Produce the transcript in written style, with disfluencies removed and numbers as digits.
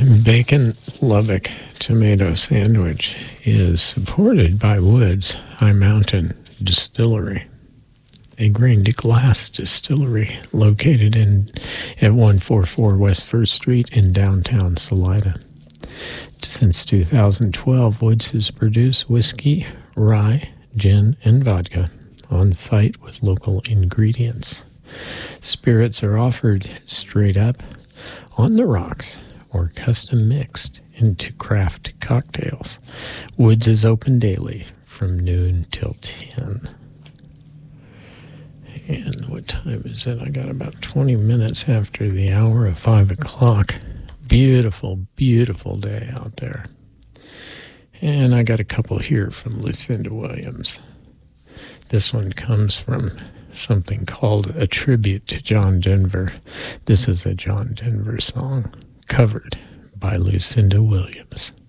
Bacon Lubbock tomato sandwich is supported by Woods High Mountain Distillery, a grain-to-glass distillery located at 144 West First Street in downtown Salida. Since 2012, Woods has produced whiskey, rye, gin, and vodka on site with local ingredients. Spirits are offered straight up, on the rocks, or custom mixed into craft cocktails. Woods is open daily from noon till 10. And what time is it? I got about 20 minutes after the hour of 5 o'clock. Beautiful, beautiful day out there. And I got a couple here from Lucinda Williams. This one comes from something called A Tribute to John Denver. This is a John Denver song covered by Lucinda Williams.